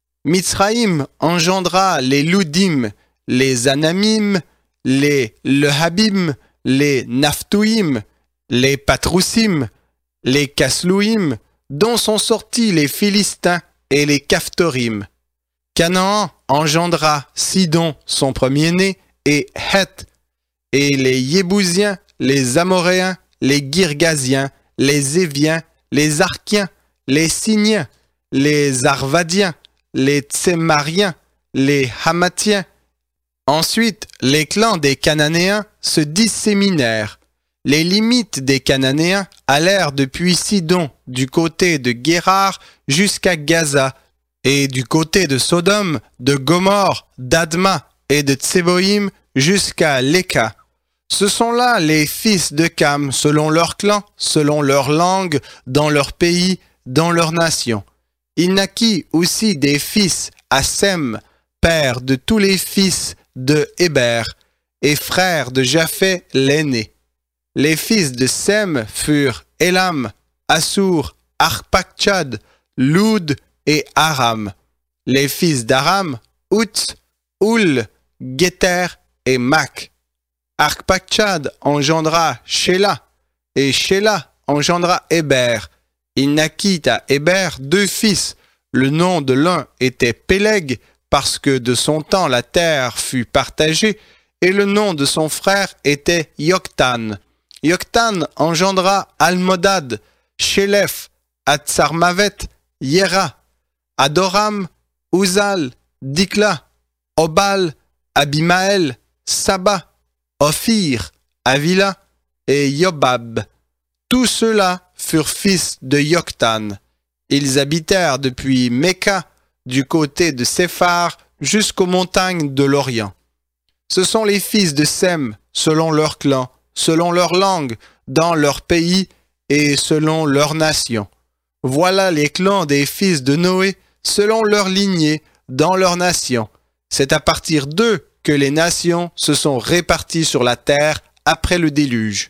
Mitzraïm engendra les Loudim, les Anamim, les Lehabim, les Naphtuim, les Patroussim, les Kaslouim, dont sont sortis les Philistins et les Caphtorim. Canaan engendra Sidon, son premier-né, et Heth, et les Yébousiens, les Amoréens, les Girgasiens, les Éviens, les Arkiens, les Siniens, les Arvadiens, les Tsémariens, les Hamatiens. Ensuite, les clans des Cananéens se disséminèrent. Les limites des Cananéens allèrent depuis Sidon, du côté de Guérar jusqu'à Gaza, et du côté de Sodome, de Gomorre, d'Adma et de Tseboïm jusqu'à Léka. Ce sont là les fils de Cam, selon leur clan, selon leur langue, dans leur pays, dans leur nation. Il naquit aussi des fils à Sem, père de tous les fils de Héber, et frère de Japheth l'aîné. Les fils de Sem furent Élam, Assur, Arpachshad, Loud et Aram. Les fils d'Aram, Utz, Oul, Guéter et Mac. Arpachshad engendra Shéla, et Shéla engendra Héber. Il naquit à Héber 2 fils. Le nom de l'un était Péleg, parce que de son temps la terre fut partagée, et le nom de son frère était Yoktan. Yoktan engendra Almodad, Shélef, Atsarmavet, Yéra, Adoram, Uzal, Dikla, Obal, Abimaël, Saba, Ophir, Avila et Yobab. Tous ceux-là furent fils de Yoktan. Ils habitèrent depuis Méka, du côté de Séphar, jusqu'aux montagnes de l'Orient. Ce sont les fils de Sem, selon leur clan, selon leur langue, dans leur pays et selon leur nation. Voilà les clans des fils de Noé, selon leur lignée, dans leur nation. C'est à partir d'eux que les nations se sont réparties sur la terre après le déluge.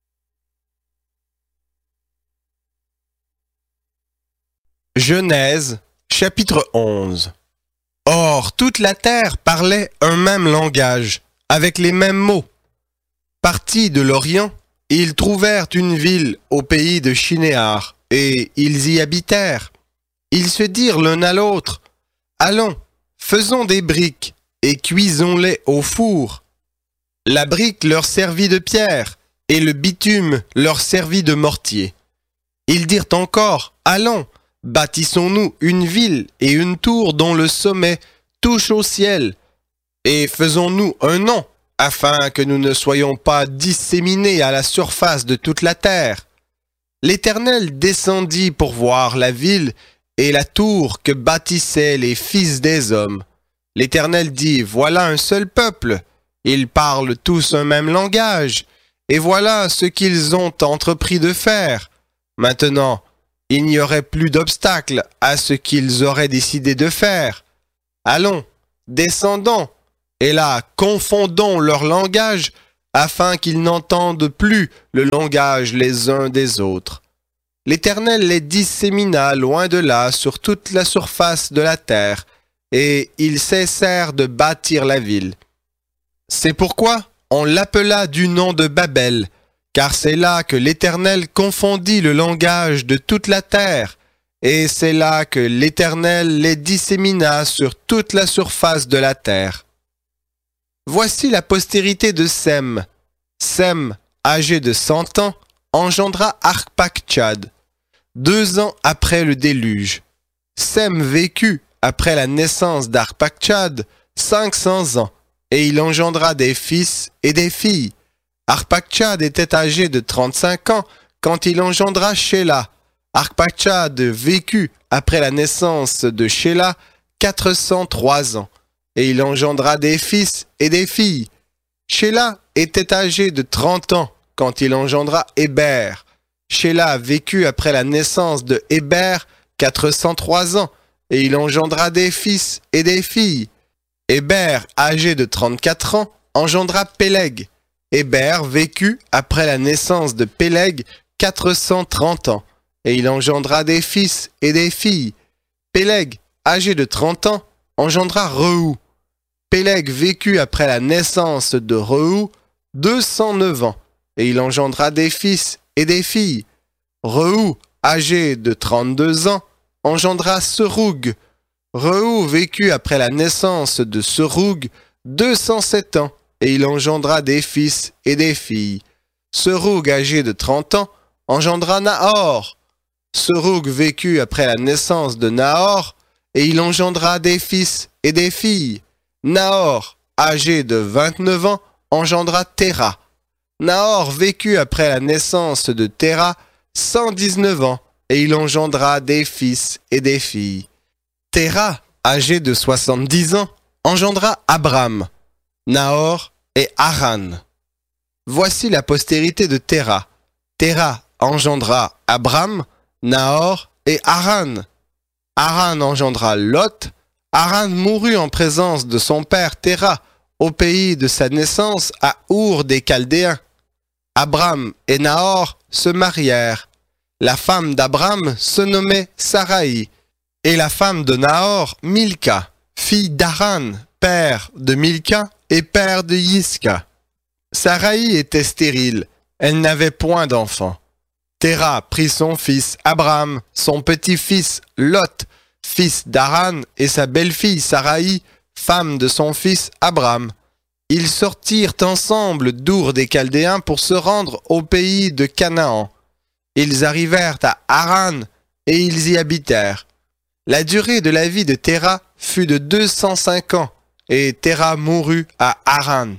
Genèse, chapitre 11. Or, toute la terre parlait un même langage, avec les mêmes mots. Partis de l'Orient, ils trouvèrent une ville au pays de Shinéar, et ils y habitèrent. Ils se dirent l'un à l'autre, « Allons, faisons des briques, et cuisons-les au four. » La brique leur servit de pierre, et le bitume leur servit de mortier. Ils dirent encore, « Allons, bâtissons-nous une ville et une tour dont le sommet touche au ciel, et faisons-nous un nom, afin que nous ne soyons pas disséminés à la surface de toute la terre. » L'Éternel descendit pour voir la ville et la tour que bâtissaient les fils des hommes. L'Éternel dit, « Voilà un seul peuple, ils parlent tous un même langage, et voilà ce qu'ils ont entrepris de faire. Maintenant, il n'y aurait plus d'obstacle à ce qu'ils auraient décidé de faire. Allons, descendons, et là, confondons leur langage, afin qu'ils n'entendent plus le langage les uns des autres. L'Éternel les dissémina loin de là sur toute la surface de la terre, et ils cessèrent de bâtir la ville. C'est pourquoi on l'appela du nom de Babel, car c'est là que l'Éternel confondit le langage de toute la terre, et c'est là que l'Éternel les dissémina sur toute la surface de la terre. Voici la postérité de Sem. Sem, âgé de 100 ans, engendra Arpachshad, 2 ans après le déluge. Sem vécut, après la naissance d'Arpachshad, 500 ans, et il engendra des fils et des filles. Arpachshad était âgé de 35 ans quand il engendra Shéla. Arpachshad vécut, après la naissance de Shéla, 403 ans, et il engendra des fils et des filles. Shéla était âgé de 30 ans quand il engendra Héber. Shéla vécut après la naissance de Héber 403 ans, et il engendra des fils et des filles. Héber, âgé de 34 ans, engendra Péleg. Héber vécut après la naissance de Péleg 430 ans, et il engendra des fils et des filles. Péleg, âgé de 30 ans, engendra Reu. Péleg vécut après la naissance de Reu 209 ans, et il engendra des fils et des filles. Reu, âgé de 32 ans, engendra Serug. Reu vécut après la naissance de Serug 207 ans, et il engendra des fils et des filles. Serug, âgé de 30 ans, engendra Nahor. Serug vécut après la naissance de Nahor, et il engendra des fils et des filles. Nahor, âgé de 29 ans, engendra Téra. Nahor vécut après la naissance de Téra 119 ans, et il engendra des fils et des filles. Téra, âgé de 70 ans, engendra Abram, Nahor et Haran. Voici la postérité de Téra. Téra engendra Abram, Nahor et Haran. Haran engendra Lot. Haran mourut en présence de son père Téra, au pays de sa naissance à Our des Chaldéens. Abram et Nahor se marièrent. La femme d'Abram se nommait Saraï, et la femme de Nahor, Milka, fille d'Haran, père de Milka et père de Yiska. Saraï était stérile, elle n'avait point d'enfant. Téra prit son fils Abram, son petit-fils Lot, fils d'Haran, et sa belle-fille Saraï, femme de son fils Abram. Ils sortirent ensemble d'Our des Chaldéens pour se rendre au pays de Canaan. Ils arrivèrent à Haran et ils y habitèrent. La durée de la vie de Téra fut de 205 ans, et Téra mourut à Haran.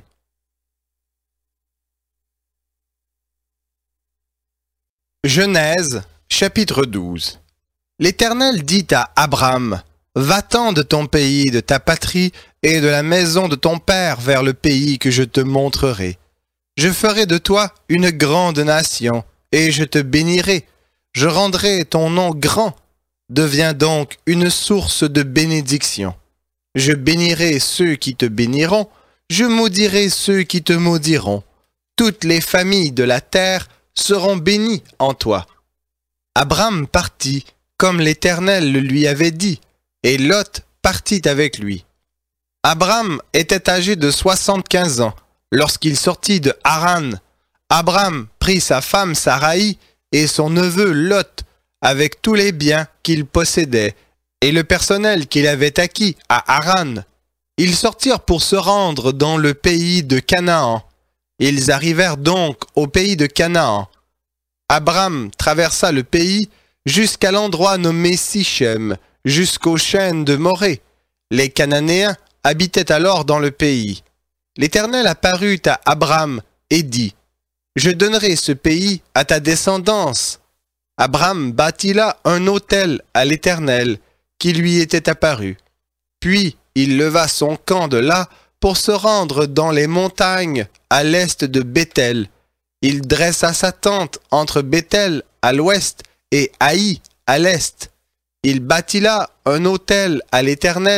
Genèse, chapitre 12. L'Éternel dit à Abram, « Va-t'en de ton pays, de ta patrie et de la maison de ton père vers le pays que je te montrerai. Je ferai de toi une grande nation, et je te bénirai. Je rendrai ton nom grand. Deviens donc une source de bénédiction. Je bénirai ceux qui te béniront, je maudirai ceux qui te maudiront. Toutes les familles de la terre seront bénies en toi. » Abram partit, comme l'Éternel le lui avait dit, et Lot partit avec lui. Abram était âgé de 75 ans lorsqu'il sortit de Haran. Abram prit sa femme Saraï et son neveu Lot avec tous les biens qu'il possédait et le personnel qu'il avait acquis à Haran. Ils sortirent pour se rendre dans le pays de Canaan. Ils arrivèrent donc au pays de Canaan. Abram traversa le pays jusqu'à l'endroit nommé Sichem, jusqu'aux chênes de Morée. Les Cananéens habitaient alors dans le pays. L'Éternel apparut à Abram et dit, « Je donnerai ce pays à ta descendance. » Abram bâtit là un autel à l'Éternel qui lui était apparu. Puis il leva son camp de là pour se rendre dans les montagnes à l'est de Béthel. Il dressa sa tente entre Béthel à l'ouest et Haï à l'est. Il bâtit là un autel à l'Éternel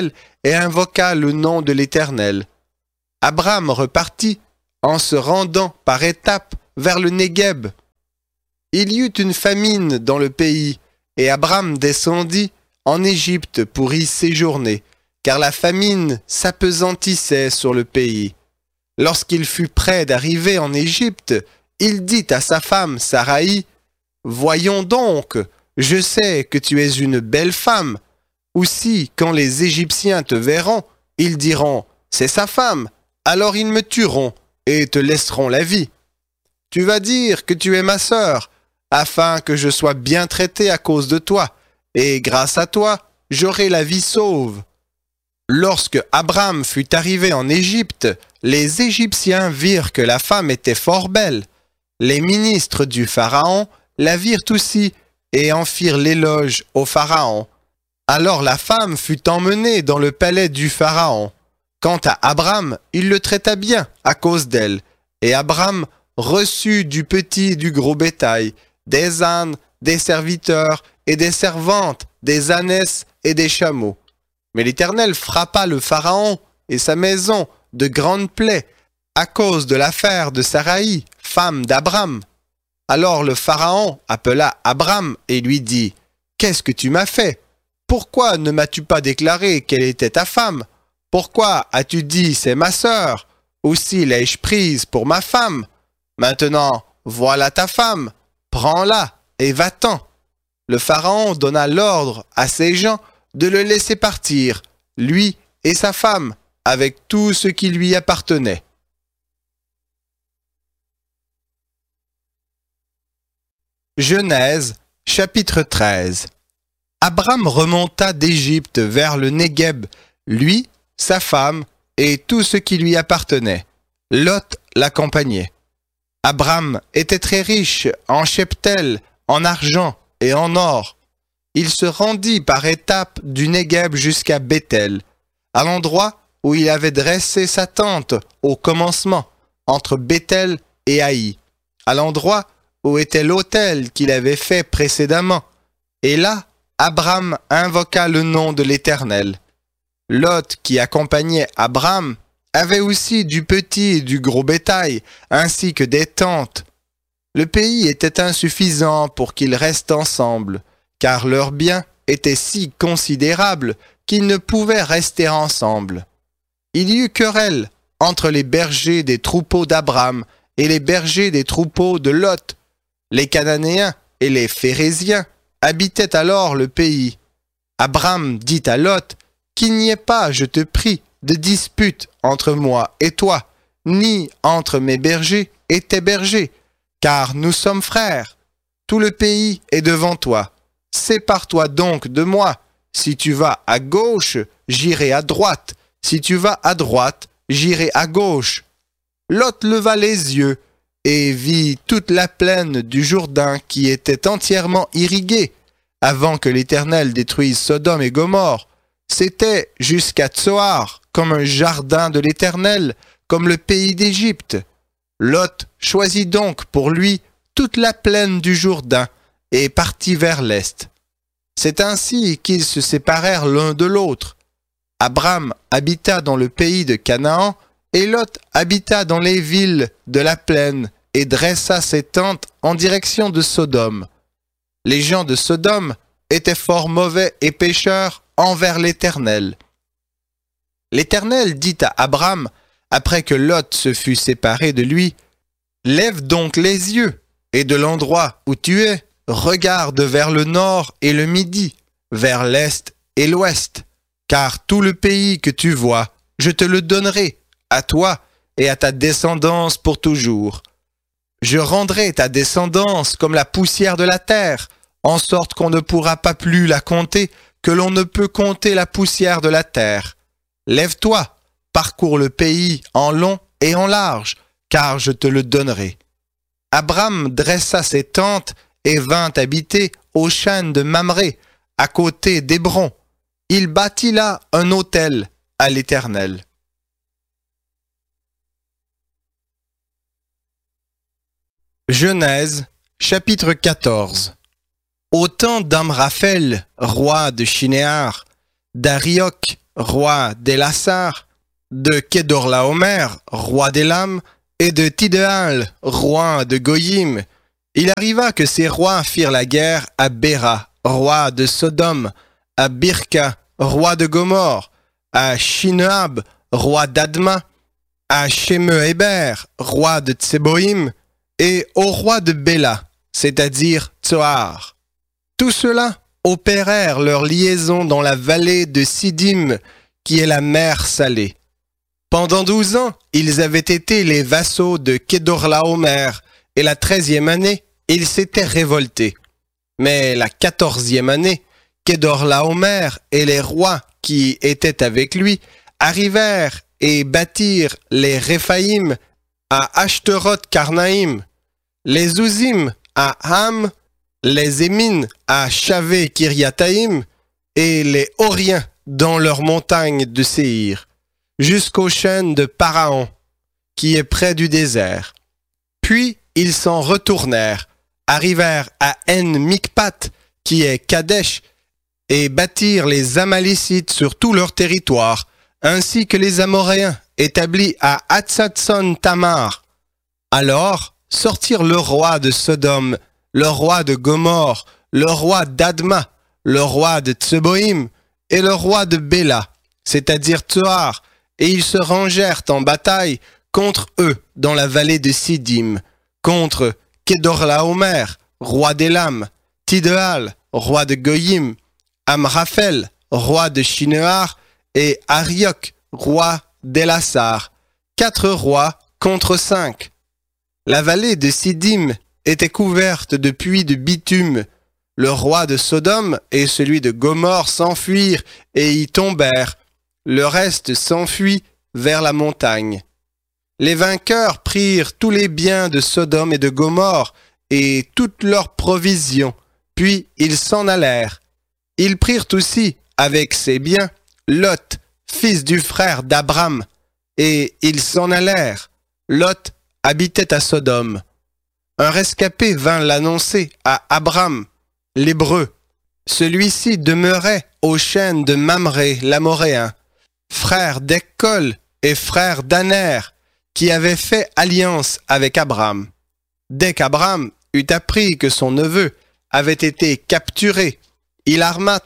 et invoqua le nom de l'Éternel. Abram repartit en se rendant par étapes vers le Négueb. Il y eut une famine dans le pays, et Abram descendit en Égypte pour y séjourner, car la famine s'appesantissait sur le pays. Lorsqu'il fut près d'arriver en Égypte, il dit à sa femme Saraï, « Voyons donc, je sais que tu es une belle femme. Aussi, quand les Égyptiens te verront, ils diront, c'est sa femme, alors ils me tueront et te laisseront la vie. Tu vas dire que tu es ma sœur, afin que je sois bien traité à cause de toi, et grâce à toi, j'aurai la vie sauve. » Lorsque Abram fut arrivé en Égypte, les Égyptiens virent que la femme était fort belle. Les ministres du Pharaon la virent aussi et en firent l'éloge au Pharaon. Alors la femme fut emmenée dans le palais du Pharaon. Quant à Abram, il le traita bien à cause d'elle. Et Abram reçut du petit et du gros bétail, des ânes, des serviteurs et des servantes, des ânesses et des chameaux. Mais l'Éternel frappa le Pharaon et sa maison de grandes plaies à cause de l'affaire de Saraï, femme d'Abram. Alors le Pharaon appela Abram et lui dit, « Qu'est-ce que tu m'as fait? Pourquoi ne m'as-tu pas déclaré qu'elle était ta femme? Pourquoi as-tu dit, c'est ma sœur? Aussi l'ai-je prise pour ma femme. Maintenant, voilà ta femme, prends-la et va-t'en. » Le Pharaon donna l'ordre à ses gens de le laisser partir, lui et sa femme, avec tout ce qui lui appartenait. Genèse, chapitre 13. Abram remonta d'Égypte vers le Négueb, lui, sa femme et tout ce qui lui appartenait. Lot l'accompagnait. Abram était très riche en cheptel, en argent et en or. Il se rendit par étapes du Négueb jusqu'à Béthel, à l'endroit où il avait dressé sa tente au commencement, entre Béthel et Haï, à l'endroit où était l'autel qu'il avait fait précédemment. Et là, Abram invoqua le nom de l'Éternel. Lot, qui accompagnait Abram, avait aussi du petit et du gros bétail, ainsi que des tentes. Le pays était insuffisant pour qu'ils restent ensemble, car leurs biens étaient si considérables qu'ils ne pouvaient rester ensemble. Il y eut querelle entre les bergers des troupeaux d'Abram et les bergers des troupeaux de Lot. Les Cananéens et les Phérésiens habitaient alors le pays. Abram dit à Lot, « Qu'il n'y ait pas, je te prie, de dispute entre moi et toi, ni entre mes bergers et tes bergers, car nous sommes frères. Tout le pays est devant toi. Sépare-toi donc de moi. Si tu vas à gauche, j'irai à droite. Si tu vas à droite, j'irai à gauche. » Lot leva les yeux et vit toute la plaine du Jourdain qui était entièrement irriguée, avant que l'Éternel détruise Sodome et Gomorrhe. C'était jusqu'à Tsoar, comme un jardin de l'Éternel, comme le pays d'Égypte. Lot choisit donc pour lui toute la plaine du Jourdain et partit vers l'est. C'est ainsi qu'ils se séparèrent l'un de l'autre. Abram habita dans le pays de Canaan, et Lot habita dans les villes de la plaine et dressa ses tentes en direction de Sodome. Les gens de Sodome étaient fort mauvais et pécheurs envers l'Éternel. L'Éternel dit à Abram, après que Lot se fut séparé de lui, « Lève donc les yeux, et de l'endroit où tu es, regarde vers le nord et le midi, vers l'est et l'ouest, car tout le pays que tu vois, je te le donnerai, à toi et à ta descendance pour toujours. Je rendrai ta descendance comme la poussière de la terre, en sorte qu'on ne pourra pas plus la compter, que l'on ne peut compter la poussière de la terre. Lève-toi, parcours le pays en long et en large, car je te le donnerai. » Abram dressa ses tentes et vint habiter au chêne de Mamré, à côté d'Hébron. Il bâtit là un autel à l'Éternel. Genèse, chapitre 14. Au temps d'Amraphel, roi de Shinéar, d'Arioc, roi d'Elassar, de Kedorlaomer, roi d'Élam, et de Tidéal, roi de Goyim. Il arriva que ces rois firent la guerre à Béra, roi de Sodome, à Birka, roi de Gomorre, à Shineab, roi d'Adma, à Shemehéber, roi de Tseboïm, et au roi de Béla, c'est-à-dire Tsoar. Tous ceux-là opérèrent leur liaison dans la vallée de Sidim, qui est la mer Salée. Pendant 12 ans, ils avaient été les vassaux de Kedorlaomer, et la 13e année, ils s'étaient révoltés. Mais la 14e année, Kedorlaomer et les rois qui étaient avec lui arrivèrent et bâtirent les Réphaïm à Ashteroth-Karnaïm, les Ouzim à Ham, les Émines à Shavé-Kiriataïm et les Horiens dans leurs montagnes de Séhir, jusqu'aux chaînes de Paraon, qui est près du désert. Puis ils s'en retournèrent, arrivèrent à En-Mikpat, qui est Kadesh, et bâtirent les Amalécites sur tout leur territoire, ainsi que les Amoréens établis à Hatzatson-Tamar. Alors sortirent le roi de Sodome, le roi de Gomorre, le roi d'Adma, le roi de Tseboïm et le roi de Béla, c'est-à-dire Tsoar, et ils se rangèrent en bataille contre eux dans la vallée de Sidim, contre Kedorlaomer, roi d'Élam, Tidéal, roi de Goyim, Amraphel, roi de Shinear, et Ariok, roi d'Elassar, 4 rois contre 5. La vallée de Sidim était couverte de puits de bitume. Le roi de Sodome et celui de Gomorre s'enfuirent et y tombèrent. Le reste s'enfuit vers la montagne. Les vainqueurs prirent tous les biens de Sodome et de Gomorre et toutes leurs provisions, puis ils s'en allèrent. Ils prirent aussi, avec ces biens, Lot, fils du frère d'Abram, et ils s'en allèrent. Lot habitait à Sodome. Un rescapé vint l'annoncer à Abram, l'Hébreu. Celui-ci demeurait aux chaînes de Mamré, l'Amoréen, frère d'Ekkol et frère d'Aner, qui avait fait alliance avec Abram. Dès qu'Abram eut appris que son neveu avait été capturé, il arma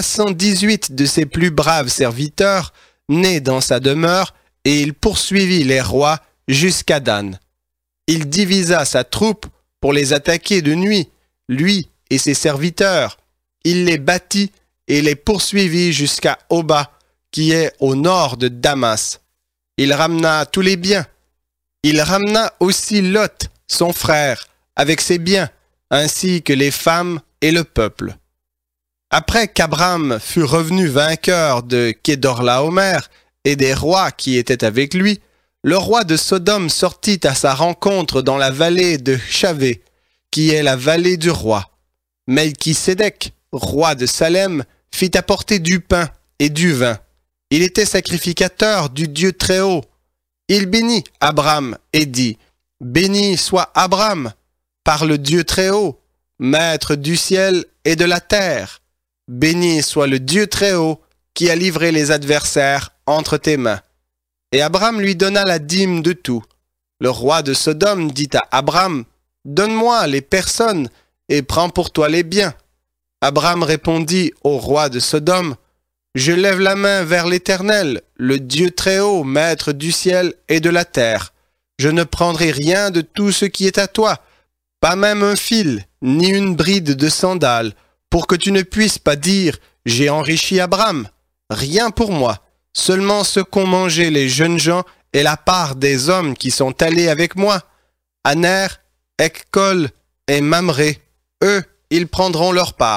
318 de ses plus braves serviteurs, nés dans sa demeure, et il poursuivit les rois jusqu'à Dan. Il divisa sa troupe pour les attaquer de nuit, lui et ses serviteurs. Il les battit et les poursuivit jusqu'à Oba, qui est au nord de Damas. Il ramena tous les biens. Il ramena aussi Lot, son frère, avec ses biens, ainsi que les femmes et le peuple. Après qu'Abram fut revenu vainqueur de Kedorlaomer et des rois qui étaient avec lui, le roi de Sodome sortit à sa rencontre dans la vallée de Shavé, qui est la vallée du roi. Melchisédek, roi de Salem, fit apporter du pain et du vin. Il était sacrificateur du Dieu Très-Haut. Il bénit Abram et dit, « Béni soit Abram par le Dieu Très-Haut, maître du ciel et de la terre. Béni soit le Dieu Très-Haut qui a livré les adversaires entre tes mains. » Et Abram lui donna la dîme de tout. Le roi de Sodome dit à Abram, « Donne-moi les personnes et prends pour toi les biens. » Abram répondit au roi de Sodome, « Je lève la main vers l'Éternel, le Dieu Très-Haut, maître du ciel et de la terre. Je ne prendrai rien de tout ce qui est à toi, pas même un fil, ni une bride de sandales, pour que tu ne puisses pas dire, j'ai enrichi Abram. Rien pour moi, seulement ce qu'ont mangé les jeunes gens et la part des hommes qui sont allés avec moi. Aner, Ekkol et Mamré, eux, ils prendront leur part. »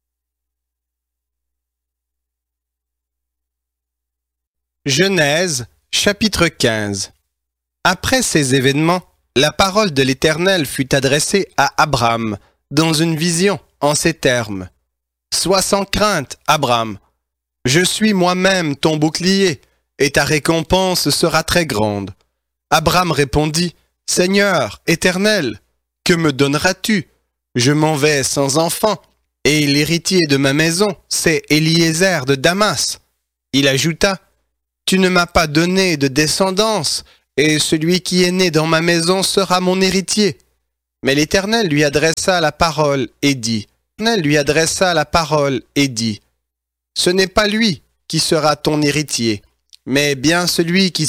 Genèse, chapitre 15. Après ces événements, la parole de l'Éternel fut adressée à Abram, dans une vision, en ces termes. « Sois sans crainte, Abram. Je suis moi-même ton bouclier, et ta récompense sera très grande. » Abram répondit, « Seigneur, Éternel, que me donneras-tu? Je m'en vais sans enfant, et l'héritier de ma maison, c'est Éliézer de Damas. » Il ajouta, « Tu ne m'as pas donné de descendance, et celui qui est né dans ma maison sera mon héritier. » Mais l'Éternel lui adressa la parole et dit, « Ce n'est pas lui qui sera ton héritier, mais bien celui qui